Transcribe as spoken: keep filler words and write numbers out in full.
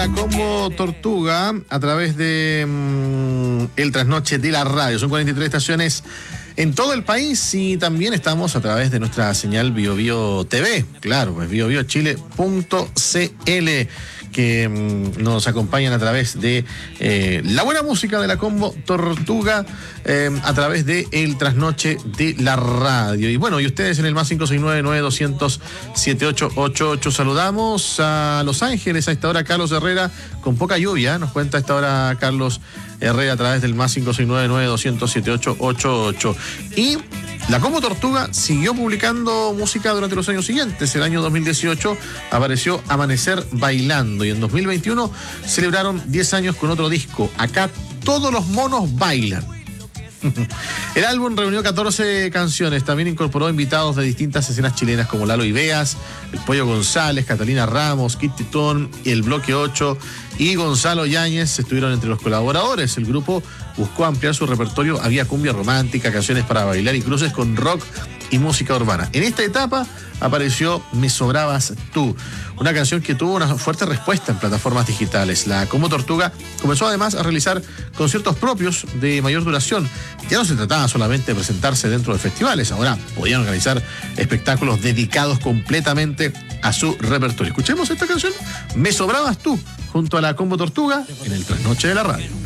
la Combo Tortuga a través de mmm, el Trasnoche de la Radio. Son cuarenta y tres estaciones en todo el país y también estamos a través de nuestra señal Bio Bio T V. Claro, pues bio bio chile punto c l, que mmm, nos acompañan a través de eh, la buena música de la Combo Tortuga eh, a través de el Trasnoche de la Radio. Y bueno, y ustedes en el más cinco seis nueve, nueve doscientos, setenta y ocho ochenta y ocho. Saludamos a Los Ángeles a esta hora, Carlos Herrera, con poca lluvia, nos cuenta a esta hora Carlos Herrera a través del más cinco seis nueve, nueve doscientos, setenta y ocho ochenta y ocho. Y la Combo Tortuga siguió publicando música durante los años siguientes. El año dos mil dieciocho apareció Amanecer Bailando y en dos mil veintiuno celebraron diez años con otro disco, Acá Todos los Monos Bailan. El álbum reunió catorce canciones, también incorporó invitados de distintas escenas chilenas como Lalo Ibeas, El Pollo González, Catalina Ramos, Kit Titón, El Bloque ocho y Gonzalo Yáñez estuvieron entre los colaboradores. El grupo buscó ampliar su repertorio, había cumbia romántica, canciones para bailar y cruces con rock y música urbana. En esta etapa apareció Me Sobrabas Tú, una canción que tuvo una fuerte respuesta en plataformas digitales. La Combo Tortuga comenzó además a realizar conciertos propios de mayor duración. Ya no se trataba solamente de presentarse dentro de festivales, ahora podían organizar espectáculos dedicados completamente a su repertorio. Escuchemos esta canción, Me Sobrabas Tú, junto a la Combo Tortuga, en el Trasnoche de la Radio.